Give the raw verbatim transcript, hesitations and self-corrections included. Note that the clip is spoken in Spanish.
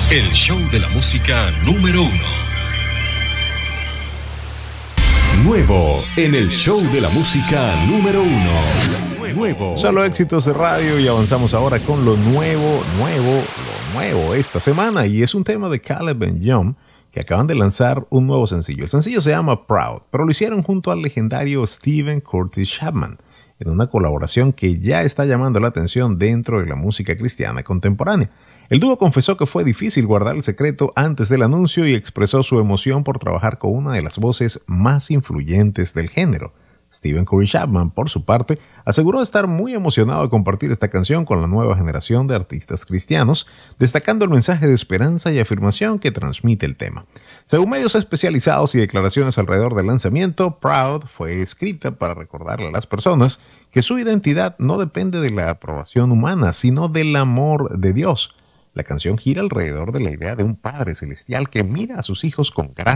el show de la música número uno. Nuevo en el show de la música número uno. Nuevo. Solo éxitos de radio y avanzamos ahora con lo nuevo, nuevo, lo nuevo esta semana. Y es un tema de Caleb and Young, que acaban de lanzar un nuevo sencillo. El sencillo se llama Proud, pero lo hicieron junto al legendario Stephen Curtis Chapman, en una colaboración que ya está llamando la atención dentro de la música cristiana contemporánea. El dúo confesó que fue difícil guardar el secreto antes del anuncio y expresó su emoción por trabajar con una de las voces más influyentes del género. Stephen Curtis Chapman, por su parte, aseguró estar muy emocionado de compartir esta canción con la nueva generación de artistas cristianos, destacando el mensaje de esperanza y afirmación que transmite el tema. Según medios especializados y declaraciones alrededor del lanzamiento, Proud fue escrita para recordarle a las personas que su identidad no depende de la aprobación humana, sino del amor de Dios. La canción gira alrededor de la idea de un Padre Celestial que mira a sus hijos con gracia